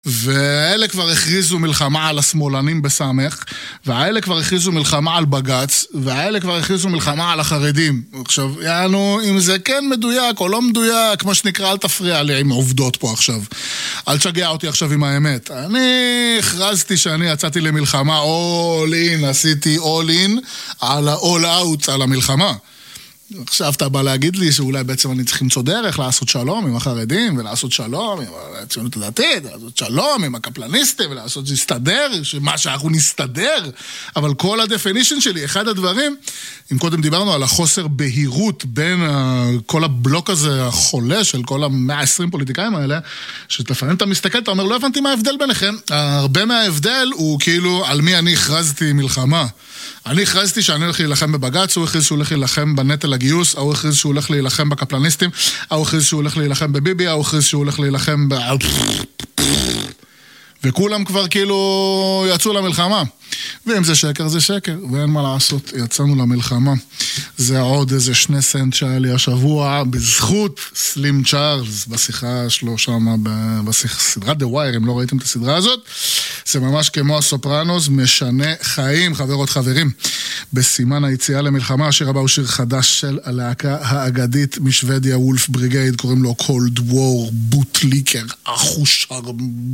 והאלה כבר הכריזו מלחמה על השמאלנים בסמך, והאלה כבר הכריזו מלחמה על בגץ, והאלה כבר הכריזו מלחמה על החרדים. עכשיו, יענו, אם זה כן מדויק או לא מדויק, כמו שנקרא, אל תפריע לי עם העובדות פה עכשיו. אל תשגע אותי עכשיו עם האמת. אני הכרזתי שאני יצאתי למלחמה all in, עשיתי all in על ה-all out, על המלחמה. עכשיו אתה בא להגיד לי שאולי בעצם אני צריך למצוא דרך לעשות שלום עם החרדים, ולעשות שלום עם הציונות הדתית, לעשות שלום עם הקפלניסטים, ולעשות להסתדר, שמה שאנחנו נסתדר, אבל כל הדפינישן שלי, אחד הדברים, אם קודם דיברנו על החוסר בהירות בין כל הבלוק הזה החולה של כל ה-120 פוליטיקאים האלה, שלפעמים אתה מסתכל, אתה אומר, לא הבנתי מה ההבדל ביניכם, הרבה מההבדל הוא כאילו על מי אני הכרזתי מלחמה. אני הכרזתי שאני הולך להילחם בבגץ, הוא הכריז שהוא הולך להילחם בנטל הגיוס, הוא הכריז שהוא הולך להילחם בקפלניסטים, הוא הכריז שהוא הולך להילחם בביבי, הוא הכריז שהוא הולך להילחם וכולם כבר כאילו יצאו למלחמה. ואם זה שקר, זה שקר, ואין מה לעשות, יצאנו למלחמה. זה עוד איזה 2 סנט שהיה לי השבוע, בזכות סלים צ'ארלס, בשיחה שלו שם, בסדרת The Wire, אם לא ראיתם את הסדרה הזאת, זה ממש כמו הסופרנוס, משנה חיים, חברות חברים. בסימן היציאה למלחמה, השיר הבא הוא שיר חדש של הלהקה האגדית משוודיה, וולף בריגייד, קוראים לו Cold War, בוטליקר, אחושר